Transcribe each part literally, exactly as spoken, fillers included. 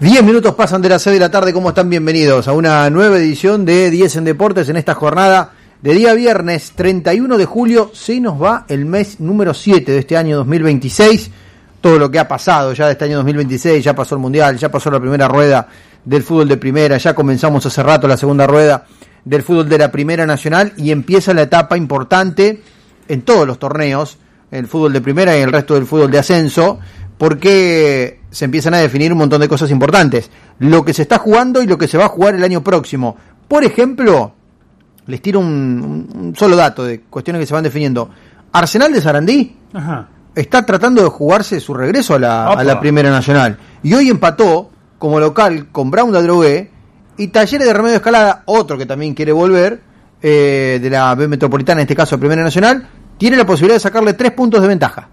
Diez minutos pasan de las seis de la tarde. ¿Cómo están? Bienvenidos a una nueva edición de diez en Deportes en esta jornada de día viernes treinta y uno de julio. Se nos va el mes número siete de este año dos mil veintiséis. Todo lo que ha pasado ya de este año dos mil veintiséis, ya pasó el Mundial, ya pasó la primera rueda del fútbol de primera, ya comenzamos hace rato la segunda rueda del fútbol de la Primera Nacional y empieza la etapa importante en todos los torneos, el fútbol de primera y el resto del fútbol de ascenso, porque se empiezan a definir un montón de cosas importantes. Lo que se está jugando y lo que se va a jugar el año próximo. Por ejemplo, les tiro un, un solo dato de cuestiones que se van definiendo. Arsenal de Sarandí Ajá. está tratando de jugarse su regreso a la, a la Primera Nacional. Y hoy empató como local con Brown de Adrogué y Talleres de Remedio Escalada, otro que también quiere volver, eh, de la B Metropolitana, en este caso Primera Nacional, tiene la posibilidad de sacarle tres puntos de ventaja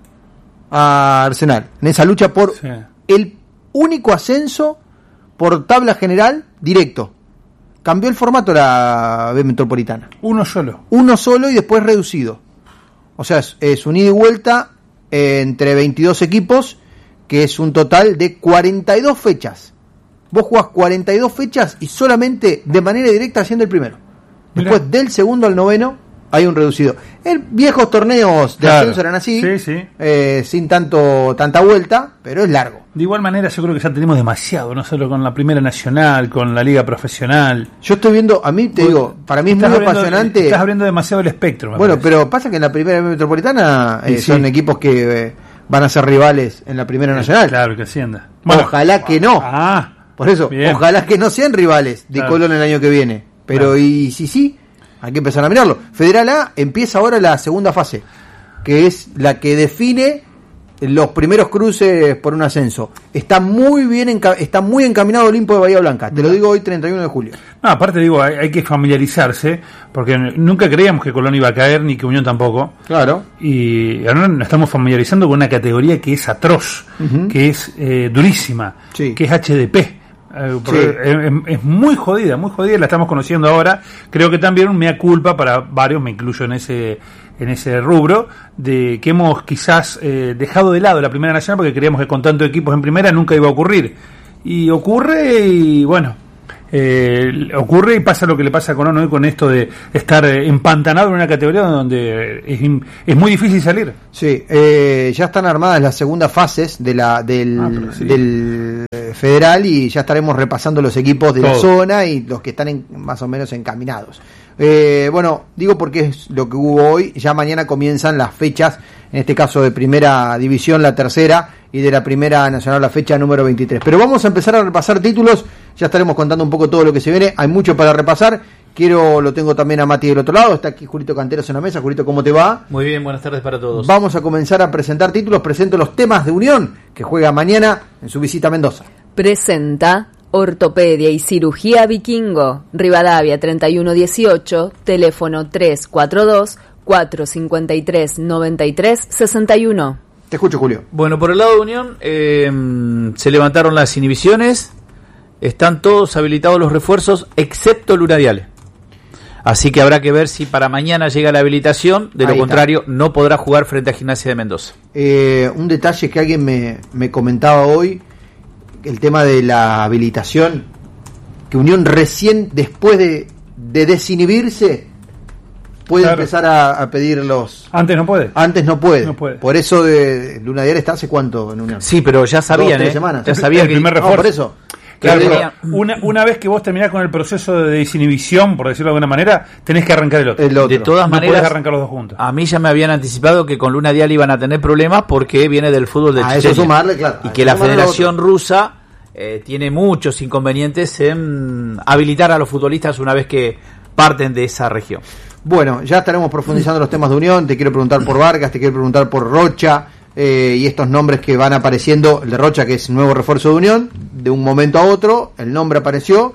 a Arsenal en esa lucha por sí. el único ascenso por tabla general directo. Cambió el formato la B Metropolitana. Uno solo. Uno solo y después reducido. O sea, es, es un ida y vuelta eh, entre veintidós equipos, que es un total de cuarenta y dos fechas. Vos jugás cuarenta y dos fechas y solamente de manera directa haciendo el primero. Después Mirá. del segundo al noveno hay un reducido. En viejos torneos de claro. ascenso eran así, sí, sí. Eh, sin tanto tanta vuelta, pero es largo. De igual manera yo creo que ya tenemos demasiado, no solo con la Primera Nacional, con la Liga Profesional. Yo estoy viendo, a mí te Vos, digo, para mí es muy abriendo, apasionante. Estás abriendo demasiado el espectro. Bueno, parece. pero pasa que en la Primera Metropolitana eh, sí, son sí. equipos que eh, van a ser rivales en la Primera Nacional. Claro, que ascienda. Bueno, ojalá que no. Ah, Por eso, bien. ojalá que no sean rivales de claro. Colón el año que viene. Pero claro. y si sí, hay que empezar a mirarlo. Federal A empieza ahora la segunda fase, que es la que define los primeros cruces por un ascenso. Está muy bien enca- está muy encaminado Olimpo de Bahía Blanca. Te lo digo hoy, treinta y uno de julio. No, aparte digo, hay, hay que familiarizarse, porque nunca creíamos que Colón iba a caer, ni que Unión tampoco. Claro. Y ahora nos estamos familiarizando con una categoría que es atroz, uh-huh. que es eh, durísima, sí. que es H D P. Eh, sí. es, es muy jodida, muy jodida, la estamos conociendo ahora. Creo que también un mea culpa para varios, me incluyo en ese en ese rubro, de que hemos quizás eh, dejado de lado la Primera Nacional porque creíamos que con tantos equipos en primera nunca iba a ocurrir. Y ocurre y bueno, eh, ocurre y pasa lo que le pasa a Colón hoy con esto de estar empantanado en una categoría donde es, es muy difícil salir. Sí, eh, ya están armadas las segundas fases de la del, ah, sí. del federal y ya estaremos repasando los equipos de Todo. la zona y los que están en, más o menos encaminados. Eh, bueno, digo porque es lo que hubo hoy. Ya mañana comienzan las fechas, en este caso de Primera División, la tercera, y de la Primera Nacional, la fecha número veintitrés. Pero vamos a empezar a repasar títulos. Ya estaremos contando un poco todo lo que se viene. Hay mucho para repasar. Quiero, lo tengo también a Mati del otro lado. Está aquí Julito Canteros en la mesa. Julito, ¿cómo te va? Muy bien, buenas tardes para todos. Vamos a comenzar a presentar títulos. Presento los temas de Unión, que juega mañana en su visita a Mendoza. Presenta Ortopedia y Cirugía Vikingo, Rivadavia treinta y uno dieciocho, teléfono tres cuatro dos, cuatro cinco tres, nueve tres seis uno. Te escucho, Julio. Bueno, por el lado de Unión, eh, se levantaron las inhibiciones, están todos habilitados los refuerzos, excepto Lunadiale. Así que habrá que ver si para mañana llega la habilitación, de lo Ahí contrario está. no podrá jugar frente a Gimnasia de Mendoza. Eh, un detalle que alguien me, me comentaba hoy, el tema de la habilitación, que Unión recién después de, de desinhibirse puede claro. empezar a, a pedir los... Antes no puede. Antes no puede. No puede. Por eso de Lunadiale está hace cuánto en Unión. Sí, pero ya sabían, Dos, ¿eh? semanas. Ya sabían el que... primer refuerzo. No, por eso. Claro, claro. Una, una vez que vos terminás con el proceso de desinhibición, por decirlo de alguna manera, tenés que arrancar el otro. El otro. De todas no maneras, podés arrancar los dos juntos. A mí ya me habían anticipado que con Lunadiale iban a tener problemas porque viene del fútbol de a Chechenia. Eso sumarle, claro. Y que la Federación Rusa eh, tiene muchos inconvenientes en habilitar a los futbolistas una vez que parten de esa región. Bueno, ya estaremos profundizando en los temas de Unión. Te quiero preguntar por Vargas, te quiero preguntar por Rocha. Eh, y estos nombres que van apareciendo, el de Rocha, que es nuevo refuerzo de Unión, de un momento a otro, el nombre apareció,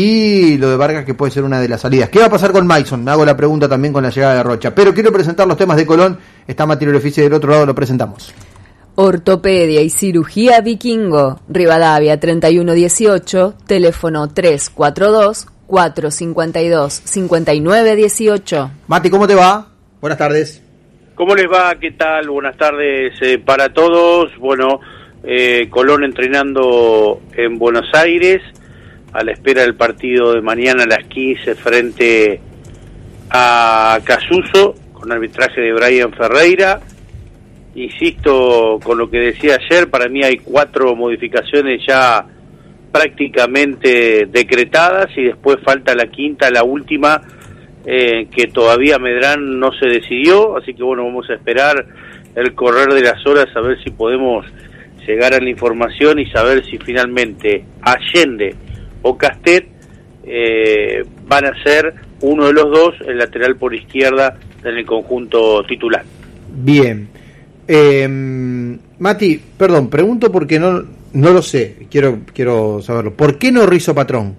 y lo de Vargas, que puede ser una de las salidas. ¿Qué va a pasar con Mason? Me hago la pregunta también con la llegada de Rocha. Pero quiero presentar los temas de Colón. Está Mati Lorefice del otro lado, lo presentamos. Ortopedia y Cirugía Vikingo, Rivadavia treinta y uno dieciocho, teléfono tres cuatro dos, cuatro cinco dos, cinco nueve uno ocho. Mati, ¿cómo te va? Buenas tardes. ¿Cómo les va? ¿Qué tal? Buenas tardes eh, para todos. Bueno, eh, Colón entrenando en Buenos Aires, a la espera del partido de mañana a las quince frente a Casuso, con arbitraje de Brian Ferreira. Insisto con lo que decía ayer, para mí hay cuatro modificaciones ya prácticamente decretadas y después falta la quinta, la última, eh, que todavía Medrán no se decidió, así que bueno, vamos a esperar el correr de las horas a ver si podemos llegar a la información y saber si finalmente Allende o Castet eh, van a ser uno de los dos el lateral por izquierda en el conjunto titular. Bien. Eh, Mati, perdón, pregunto porque no no lo sé, quiero quiero saberlo. ¿Por qué no Rizzo Patrón?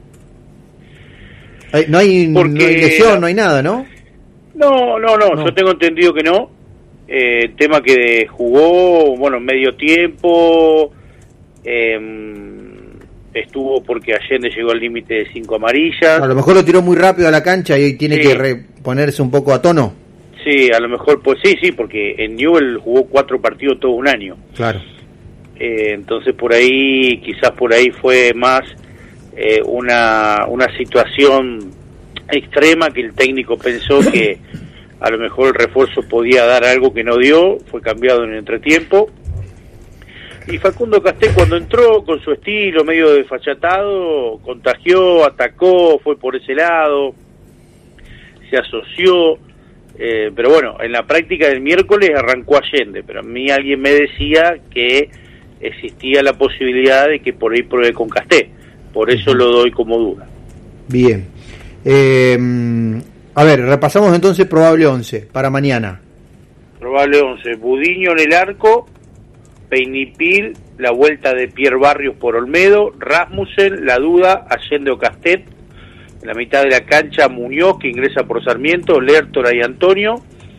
No hay, no hay lesión, no hay nada, ¿no? No, no, no, no. Yo tengo entendido que no. Eh, tema que jugó, bueno, medio tiempo, eh, estuvo porque Allende llegó al límite de cinco amarillas. A lo mejor lo tiró muy rápido a la cancha y tiene sí. que reponerse un poco a tono. Sí, a lo mejor, pues sí, sí, porque en Newell jugó cuatro partidos todo un año. Claro. Eh, entonces por ahí, quizás por ahí fue más eh, una, una situación extrema que el técnico pensó que a lo mejor el refuerzo podía dar algo que no dio, fue cambiado en el entretiempo. Y Facundo Castet, cuando entró con su estilo medio desfachatado, contagió, atacó, fue por ese lado, se asoció, eh, pero bueno, en la práctica del miércoles arrancó Allende, pero a mí alguien me decía que existía la posibilidad de que por ahí pruebe con Castet, por eso lo doy como duda. Bien. Eh, a ver, repasamos entonces probable once para mañana. Probable once, Budiño en el arco, Peinipil, la vuelta de Pierre Barrios por Olmedo, Rasmussen, la duda, Allende o Castet, en la mitad de la cancha Muñoz, que ingresa por Sarmiento, Lertora y Antonio,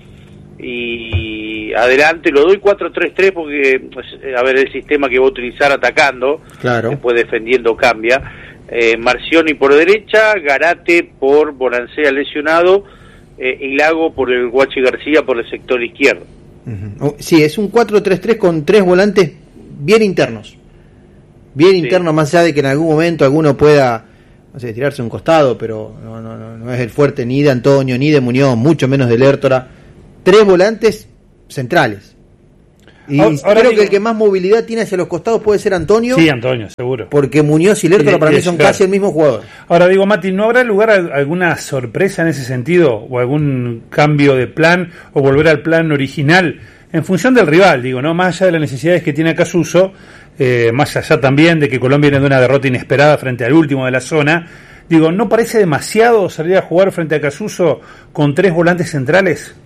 y adelante lo doy cuatro tres tres porque, a ver, el sistema que va a utilizar atacando, claro. Después defendiendo cambia, eh, Marcioni por derecha, Garate por Bonancea lesionado, eh, y Lago por el Guachi García por el sector izquierdo. Uh-huh. Sí, es un cuatro tres tres con tres volantes bien internos. Bien sí. internos, más allá de que en algún momento alguno pueda, no sé, tirarse un costado, pero no, no, no, no es el fuerte ni de Antonio, ni de Muñoz, mucho menos de Lertora. Tres volantes centrales. Y ahora, creo digo, que el que más movilidad tiene hacia los costados puede ser Antonio. Sí, Antonio, seguro. Porque Muñoz y Lertora para mí son claro. casi el mismo jugador. Ahora digo, Mati, ¿no habrá lugar a alguna sorpresa en ese sentido? ¿O algún cambio de plan? ¿O volver al plan original? En función del rival, digo, ¿no? Más allá de las necesidades que tiene Casuso, eh, más allá también de que Colombia viene de una derrota inesperada frente al último de la zona, digo, ¿no parece demasiado salir a jugar frente a Casuso con tres volantes centrales?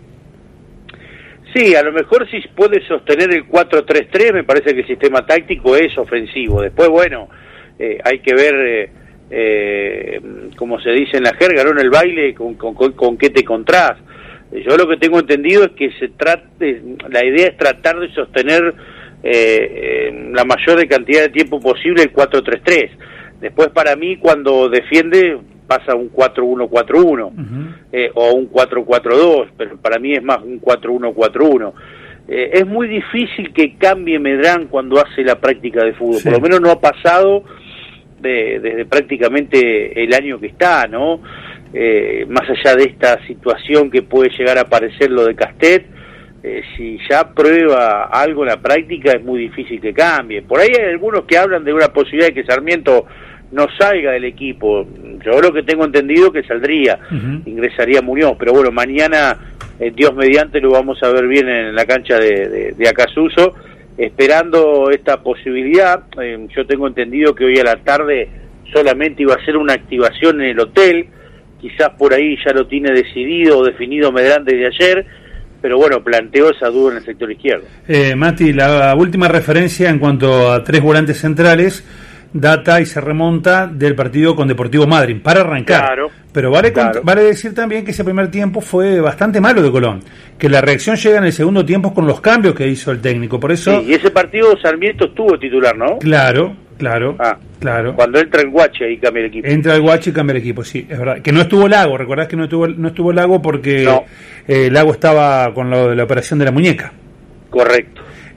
Sí, a lo mejor si puede sostener el cuatro tres tres, me parece que el sistema táctico es ofensivo. Después, bueno, eh, hay que ver, eh, eh, como se dice en la jerga, ¿no? En el baile, con, con, con, con qué te encontrás. Yo lo que tengo entendido es que se trate, la idea es tratar de sostener eh, eh, la mayor cantidad de tiempo posible el cuatro tres tres. Después, para mí, cuando defiende, pasa un cuatro uno cuatro uno uh-huh. eh, o un cuatro cuatro dos, pero para mí es más un cuatro uno cuatro uno. Eh, es muy difícil que cambie Medrán cuando hace la práctica de fútbol, sí. Por lo menos no ha pasado de, desde prácticamente el año que está, ¿no? Eh, más allá de esta situación que puede llegar a aparecer lo de Castet, eh, si ya prueba algo en la práctica es muy difícil que cambie. Por ahí hay algunos que hablan de una posibilidad de que Sarmiento no salga del equipo. Yo lo que tengo entendido es que saldría, uh-huh. ingresaría Muñoz, pero bueno, mañana, eh, Dios mediante, lo vamos a ver bien en la cancha de, de, de Acasuso, esperando esta posibilidad. Eh, yo tengo entendido que hoy a la tarde solamente iba a ser una activación en el hotel, quizás por ahí ya lo tiene decidido o definido Medrán desde ayer, pero bueno, planteó esa duda en el sector izquierdo. Eh, Mati, la última referencia en cuanto a tres volantes centrales data y se remonta del partido con Deportivo Madryn, para arrancar. Claro, pero vale, claro. Con, vale decir también que ese primer tiempo fue bastante malo de Colón, que la reacción llega en el segundo tiempo con los cambios que hizo el técnico, por eso... Sí, y ese partido Sarmiento estuvo titular, ¿no? Claro, claro, ah, claro. Cuando entra el Guachi ahí cambia el equipo. Entra el Guachi y cambia el equipo, sí, es verdad. Que no estuvo Lago, recordás que no estuvo, no estuvo Lago porque no. eh, Lago estaba con lo de la operación de la muñeca. Correcto.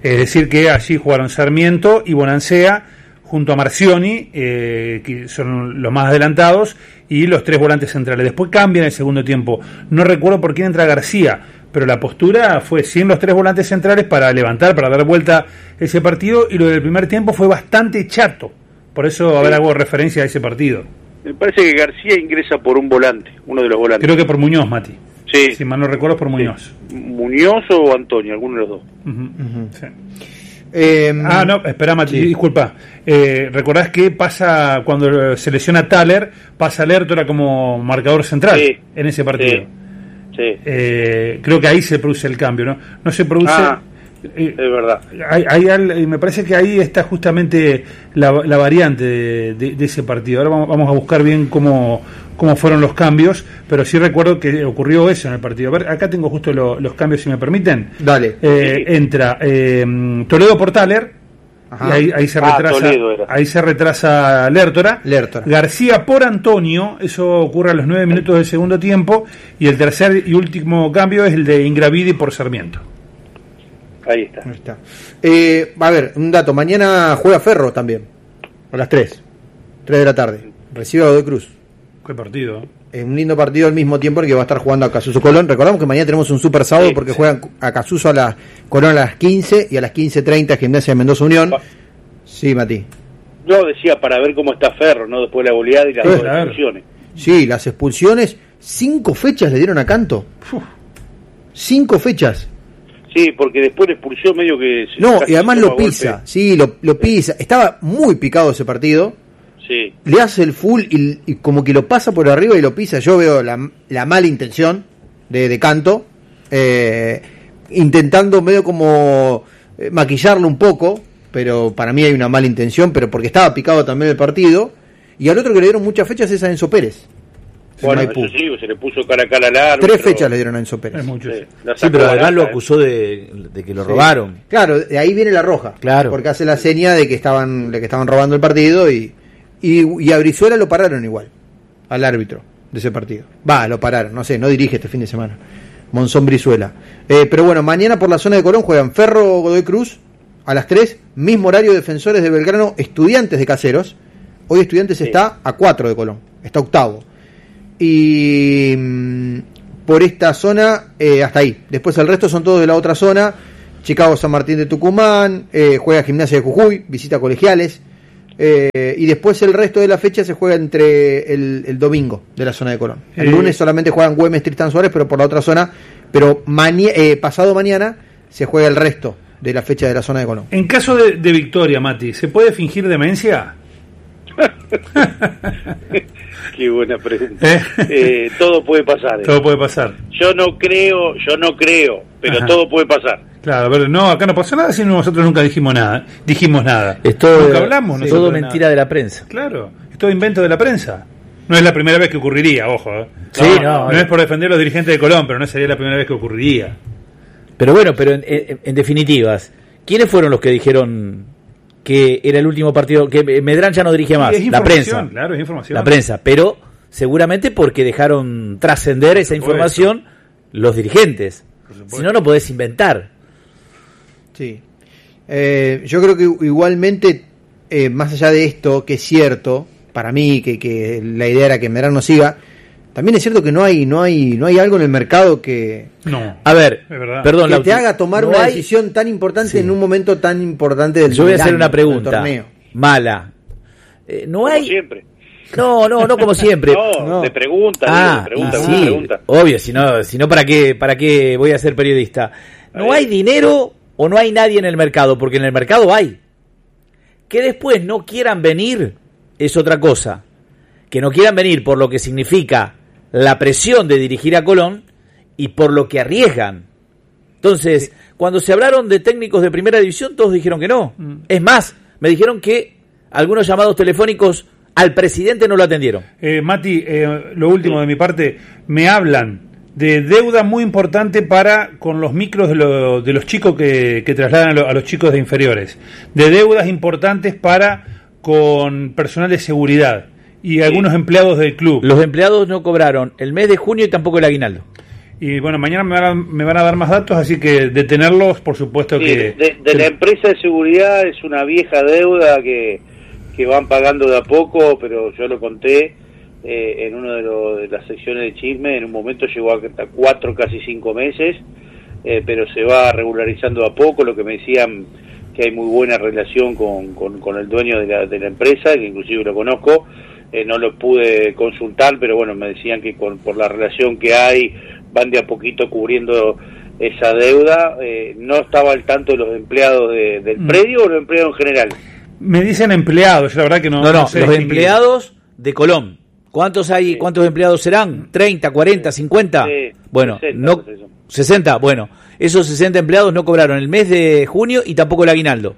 Es decir, que allí jugaron Sarmiento y Bonancea junto a Marcioni, eh, que son los más adelantados, y los tres volantes centrales. Después cambian el segundo tiempo. No recuerdo por quién entra García, pero la postura fue sin los tres volantes centrales para levantar, para dar vuelta ese partido, y lo del primer tiempo fue bastante chato. Por eso habrá algo de referencia a ese partido. Me parece que García ingresa por un volante, uno de los volantes. Creo que por Muñoz, Mati. Sí. Si mal no recuerdo, por Muñoz. Sí. Muñoz o Antonio, alguno de los dos. Uh-huh. Uh-huh. Sí. Eh, ah, no, espera, Mati, sí. disculpa. Eh, ¿Recordás que pasa cuando se lesiona Thaler, pasa Lertora como marcador central sí. en ese partido? Sí. Sí. Eh, creo que ahí se produce el cambio, ¿no? No se produce. Ah, eh, es verdad. Hay, hay, me parece que ahí está justamente la, la variante de, de, de ese partido. Ahora vamos, vamos a buscar bien cómo, cómo fueron los cambios, pero sí recuerdo que ocurrió eso en el partido. A ver, acá tengo justo lo, los cambios, si me permiten. Dale. Eh, sí. Entra eh, Toledo por Thaler. Y ahí, ahí se retrasa ah, ahí se retrasa Lertora. Lertora. García por Antonio, eso ocurre a los nueve minutos del segundo tiempo, y el tercer y último cambio es el de Ingravidi por Sarmiento. Ahí está. Ahí está. Eh, a ver, un dato, mañana juega Ferro también, a las tres, tres de la tarde, recibe a Godoy Cruz. Qué partido. Es un lindo partido al mismo tiempo en que va a estar jugando a Casuso Colón. Recordamos que mañana tenemos un super sábado sí, porque sí. juegan a Casuso a la Colón a las quince y a las quince treinta Gimnasia de Mendoza Unión. Sí, Mati. Yo decía para ver cómo está Ferro, ¿no? Después de la goleada y las dos expulsiones. Sí, las expulsiones, cinco fechas le dieron a Canto. Uf. Cinco fechas. Sí, porque después le expulsó medio que... No, y además lo pisa, golpe. sí, lo, lo pisa. Estaba muy picado ese partido. Sí. Le hace el full y, y como que lo pasa por arriba y lo pisa. Yo veo la, la mala intención de, de Canto, eh, intentando medio como eh, maquillarlo un poco, pero para mí hay una mala intención, pero porque estaba picado también el partido. Y al otro que le dieron muchas fechas es a Enzo Pérez. Bueno, eso sí, se le puso cara a cara al árbitro. Tres fechas le dieron a Enzo Pérez. Es mucho, sí, sí, pero además lo acusó de, de que lo sí. robaron. Claro, de ahí viene la roja. Claro. Porque hace la seña de que estaban, de que estaban robando el partido y... Y, y a Brizuela lo pararon igual, al árbitro de ese partido. Va, lo pararon, no sé, no dirige este fin de semana. Monzón Brizuela. Eh, pero bueno, mañana por la zona de Colón juegan Ferro Godoy Cruz a las tres, mismo horario Defensores de Belgrano, Estudiantes de Caseros. Hoy Estudiantes sí. está a cuatro de Colón, está octavo. Y mmm, por esta zona, eh, hasta ahí. Después el resto son todos de la otra zona. Chicago San Martín de Tucumán, eh, juega Gimnasia de Jujuy, visita Colegiales. Eh, y después el resto de la fecha se juega entre el, el domingo de la zona de Colón. El eh, lunes solamente juegan Güemes, Tristán Suárez, pero por la otra zona. Pero mani- eh, pasado mañana se juega el resto de la fecha de la zona de Colón. En caso de, de victoria, Mati, ¿se puede fingir demencia? Qué buena pregunta. ¿Eh? Eh, todo puede pasar. Eh. Todo puede pasar. Yo no creo, yo no creo, pero Ajá. todo puede pasar. Claro, pero no, acá no pasó nada si nosotros nunca dijimos nada. Dijimos nada. Es todo, nunca hablamos. Sí, todo mentira nada. De la prensa. Claro, es todo invento de la prensa. No es la primera vez que ocurriría, ojo. ¿eh? Sí, no, no, no, no es por defender a los dirigentes de Colón, pero no sería la primera vez que ocurriría. Pero bueno, pero en, en, en definitivas, ¿quiénes fueron los que dijeron que era el último partido? Que Medrán ya no dirige más. Sí, la prensa. Claro, es información. La prensa, pero seguramente porque dejaron trascender esa información los dirigentes. Si no, no podés inventar. Sí. Eh, yo creo que igualmente, eh, más allá de esto, que es cierto, para mí, que, que la idea era que Medrán no siga, también es cierto que no hay no hay no hay algo en el mercado que no a ver perdón que te haga tomar no una hay... decisión tan importante sí. en un momento tan importante del yo voy a hacer una pregunta mala eh, no como hay siempre no no no como siempre no, no. de pregunta ah, de pregunta, sí, pregunta. Obvio, si no si no para qué para qué voy a ser periodista. No hay dinero o no hay nadie en el mercado, porque en el mercado hay. Que después no quieran venir es otra cosa. Que no quieran venir por lo que significa la presión de dirigir a Colón y por lo que arriesgan. Entonces, sí. cuando se hablaron de técnicos de primera división, todos dijeron que no. Mm. Es más, me dijeron que algunos llamados telefónicos al presidente no lo atendieron. Eh, Mati, eh, lo último de mi parte, me hablan de deuda muy importante para con los micros de, lo, de los chicos que, que trasladan a, lo, a los chicos de inferiores, de deudas importantes para con personal de seguridad y sí. algunos empleados del club. Los empleados no cobraron el mes de junio y tampoco el aguinaldo. Y bueno, mañana me van a, me van a dar más datos, así que detenerlos, por supuesto sí, que... De, de la empresa de seguridad es una vieja deuda que, que van pagando de a poco, pero yo lo conté eh, en una de, lo, de las secciones de chisme, en un momento llegó hasta cuatro, casi cinco meses, eh, pero se va regularizando de a poco. Lo que me decían que hay muy buena relación con, con, con el dueño de la, de la empresa, que inclusive lo conozco, eh, no lo pude consultar, pero bueno, me decían que con, por la relación que hay, van de a poquito cubriendo esa deuda. Eh, no estaba al tanto de los empleados de, del mm. predio o los empleados en general. Me dicen empleados, la verdad que no. No, no, no sé los distinguir. Empleados de Colón. ¿Cuántos hay? Sí. ¿Cuántos empleados serán? ¿treinta, cuarenta, cincuenta? Sí, bueno, sesenta, no, sesenta, bueno, esos sesenta empleados no cobraron el mes de junio y tampoco el aguinaldo.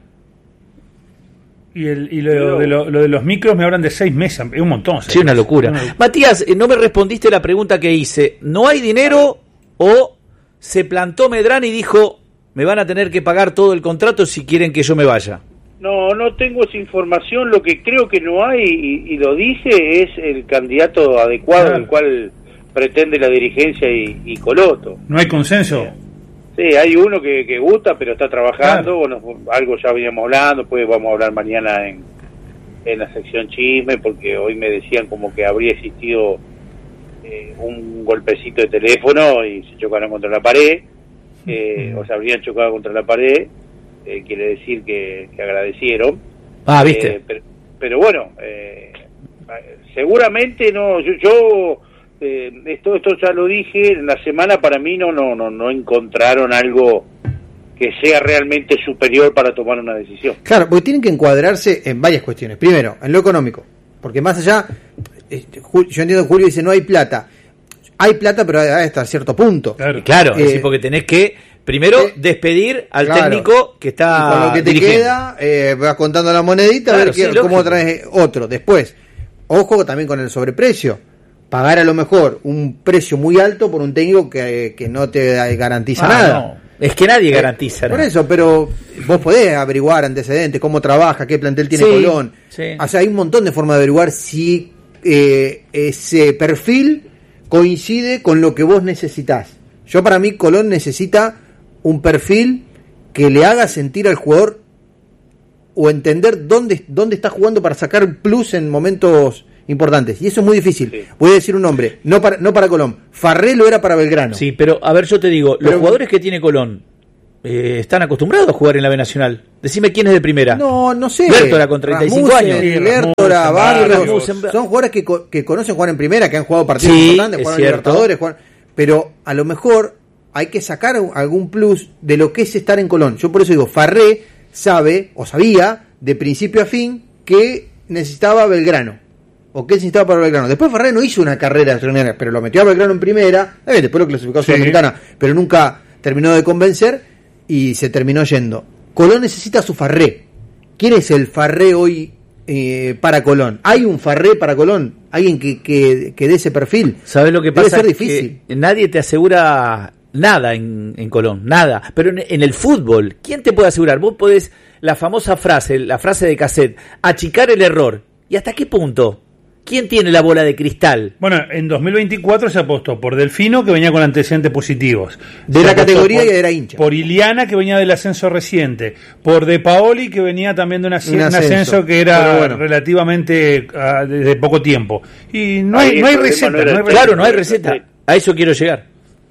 Y, el, y lo, de lo, lo de los micros me hablan de seis meses, es un montón. Sí, una locura. Una locura. Matías, no me respondiste la pregunta que hice. ¿No hay dinero o se plantó Medrán y dijo, me van a tener que pagar todo el contrato si quieren que yo me vaya? No, no tengo esa información. Lo que creo que no hay, y, y lo dije, es el candidato adecuado, claro, el cual pretende la dirigencia y, y Coloto. ¿No hay consenso? Sí, hay uno que, que gusta, pero está trabajando. Claro. Bueno, algo ya veníamos hablando, pues vamos a hablar mañana en, en la sección chisme, porque hoy me decían como que habría existido eh, un golpecito de teléfono y se chocaron contra la pared, eh, o se habrían chocado contra la pared, eh, quiere decir que, que agradecieron. Ah, ¿viste? Eh, pero, pero bueno, eh, seguramente no, yo... yo Eh, esto esto ya lo dije en la semana. Para mí no no no no encontraron algo que sea realmente superior para tomar una decisión. Claro, porque tienen que encuadrarse en varias cuestiones. Primero, en lo económico, porque más allá, este, yo entiendo que Julio dice no hay plata. Hay plata, pero hasta cierto punto. Claro, claro, eh, sí, porque tenés que primero eh, despedir al claro, técnico que está y con lo que te dirigiendo. Queda, eh, vas contando la monedita, claro, a ver sí, qué, cómo traes otro. Después, ojo también con el sobreprecio. Pagar a lo mejor un precio muy alto por un técnico que, que no te garantiza ah, nada. No. Es que nadie garantiza eh, nada. Por eso, pero vos podés averiguar antecedentes, cómo trabaja, qué plantel tiene sí, Colón. Sí. O sea, hay un montón de formas de averiguar si eh, ese perfil coincide con lo que vos necesitás. Yo para mí Colón necesita un perfil que le haga sentir al jugador o entender dónde, dónde está jugando para sacar plus en momentos importantes, y eso es muy difícil. Sí. Voy a decir un nombre, no para no para Colón. Farré lo era para Belgrano. Sí, pero a ver, yo te digo, pero, los jugadores que tiene Colón eh, están acostumbrados a jugar en la B Nacional. Decime quién es de primera. No, no sé. Lertora con treinta y cinco años. Lertora, Barrios, son jugadores que, que conocen jugar en primera, que han jugado partidos sí, importantes, jugaron en Libertadores, jugaron, pero a lo mejor hay que sacar algún plus de lo que es estar en Colón. Yo por eso digo, Farré sabe o sabía de principio a fin que necesitaba Belgrano. ¿O qué necesitaba para Belgrano? Después Farré no hizo una carrera extraordinaria, pero lo metió a Belgrano en primera, eh, después lo clasificó a sí. Sudamericana, pero nunca terminó de convencer y se terminó yendo. Colón necesita su Farré. ¿Quién es el Farré hoy eh, para Colón? ¿Hay un Farré para Colón? ¿Alguien que, que, que dé ese perfil? ¿Sabes lo que pasa? Debe ser difícil. Que nadie te asegura nada en, en Colón, nada. Pero en, en el fútbol, ¿quién te puede asegurar? Vos podés, la famosa frase, la frase de cassette, achicar el error. ¿Y hasta qué punto? ¿Quién tiene la bola de cristal? Bueno, en dos mil veinticuatro se apostó por Delfino, que venía con antecedentes positivos. De se la categoría por, y era hincha. Por Iliana, que venía del ascenso reciente. Por De Paoli, que venía también de un ascenso, un ascenso que era bueno. relativamente uh, de, de poco tiempo. Y no hay, no hay receta. No, no hay receta. Claro, no hay receta. A eso quiero llegar.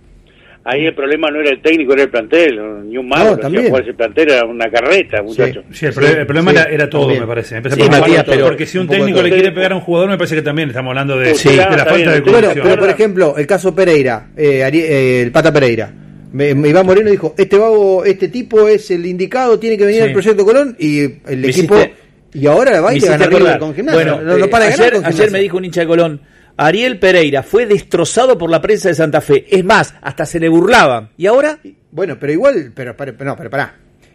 Ahí el problema no era el técnico, era el plantel. Ni un malo, no, hacía jugar ese plantel, era una carreta, muchachos. Sí, sí, el, pro- el problema sí, era, era todo, también. Me parece. Sí, Matías, pero porque si un técnico le quiere pegar a un jugador, me parece que también estamos hablando de, sí, de la falta bien, de bueno, pero por ejemplo, el caso Pereira, eh, Ari, eh, el Pata Pereira. Me, me Iván Moreno dijo, este vago, este tipo es el indicado, tiene que venir al sí. Proyecto Colón, y el me equipo... Hiciste, y ahora va y te gana River con Gimnasia. Bueno, no, no para eh, ganar ayer, con ayer me dijo un hincha de Colón, Ariel Pereira fue destrozado por la prensa de Santa Fe. Es más, hasta se le burlaban. ¿Y ahora? Bueno, pero igual, pero, pero no, pero pará.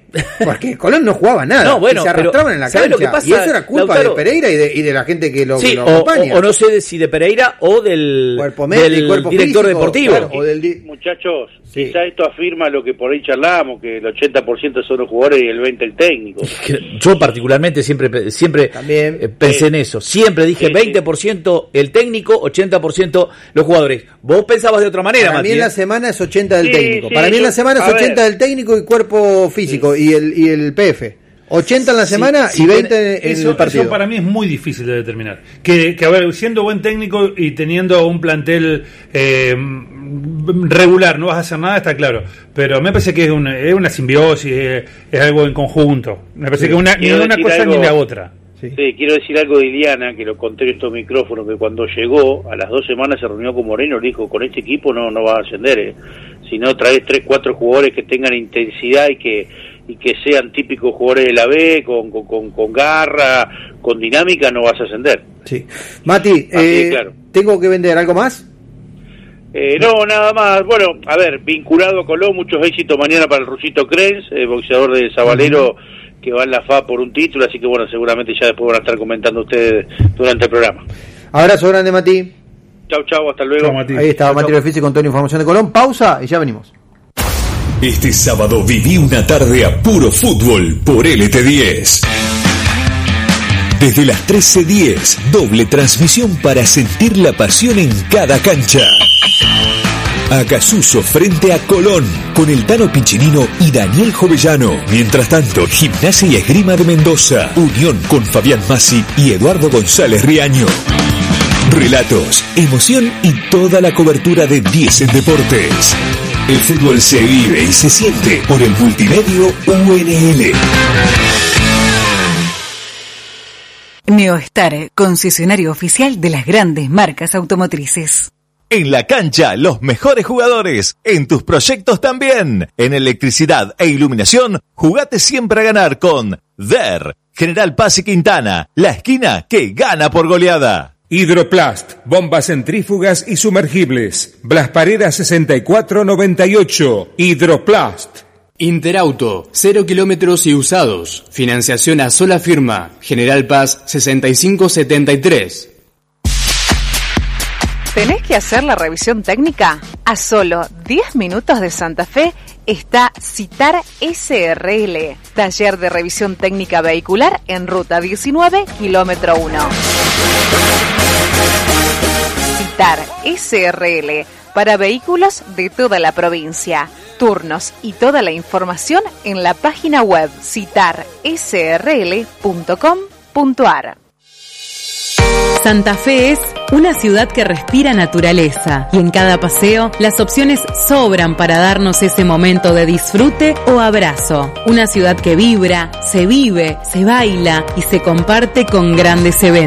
Porque Colón no jugaba nada. No, bueno, y se arrastraban en la cancha. Lo que pasa, y eso era culpa Lautaro, de Pereira y de, y de la gente que lo, sí, que lo o, acompaña. O, o no sé si de Pereira o del, cuerpo médico, del cuerpo director físico, deportivo. Claro, o del di- Muchachos, sí. quizá esto afirma lo que por ahí charlábamos, que el ochenta por ciento son los jugadores y el veinte por ciento el técnico. Yo particularmente siempre siempre También, eh, pensé sí. en eso. Siempre dije Sí, sí. veinte por ciento el técnico, ochenta por ciento los jugadores. Vos pensabas de otra manera, Para mí Mati, en ¿eh? la semana es ochenta del Sí, técnico. sí, Para mí en yo- la semana es a ochenta ver. del técnico y cuerpo físico y el y el P F. ochenta en la Sí, semana sí, y veinte tiene- en Eso, el partido. eso para mí es muy difícil de determinar. Que, que a ver, siendo buen técnico y teniendo un plantel eh, regular, no vas a hacer nada, está claro. Pero me parece que es una, es una simbiosis, es, es algo en conjunto. Me parece Sí. que una, ni Quiero una decir cosa algo- ni la otra. Sí. Sí, quiero decir algo de Iliana, que lo conté en estos micrófonos, que cuando llegó, a las dos semanas se reunió con Moreno, le dijo, con este equipo no no va a ascender, eh. Si no traes tres, cuatro jugadores que tengan intensidad y que y que sean típicos jugadores de la B, con, con, con, con garra, con dinámica, no vas a ascender. Sí. Mati, eh, claro. ¿tengo que vender algo más? Eh, no, nada más. Bueno, a ver, vinculado a Colón, muchos éxitos mañana para el Rusito Krenz, eh, boxeador de Zabalero, uh-huh. que va en la F A por un título, así que bueno, seguramente ya después van a estar comentando ustedes durante el programa. Abrazo grande, Mati. Chau, chau, hasta luego. Chau, Mati. Ahí estaba Chau, Mati Refisi con toda la información de Colón. Pausa y ya venimos. Este sábado viví una tarde a puro fútbol por L T diez. Desde las trece diez, doble transmisión para sentir la pasión en cada cancha. Acasuso frente a Colón, con el Tano Piccinino y Daniel Jovellano. Mientras tanto, Gimnasia y Esgrima de Mendoza, Unión con Fabián Massi y Eduardo González Riaño. Relatos, emoción y toda la cobertura de diez en Deportes. El fútbol se vive y se siente por el multimedio U N L. Neostar, concesionario oficial de las grandes marcas automotrices. En la cancha, los mejores jugadores. En tus proyectos también. En electricidad e iluminación, jugate siempre a ganar con D E R. General Paz y Quintana, la esquina que gana por goleada. Hidroplast, bombas centrífugas y sumergibles. Blas Paredes sesenta y cuatro noventa y ocho. Hidroplast. Interauto, cero kilómetros y usados. Financiación a sola firma. General Paz sesenta y cinco setenta y tres. ¿Tenés que hacer la revisión técnica? A solo diez minutos de Santa Fe está Citar S R L, taller de revisión técnica vehicular en ruta diecinueve, kilómetro uno. Citar S R L, para vehículos de toda la provincia. Turnos y toda la información en la página web citar s r l punto com punto a r. Santa Fe es una ciudad que respira naturaleza y en cada paseo las opciones sobran para darnos ese momento de disfrute o abrazo. Una ciudad que vibra, se vive, se baila y se comparte con grandes eventos.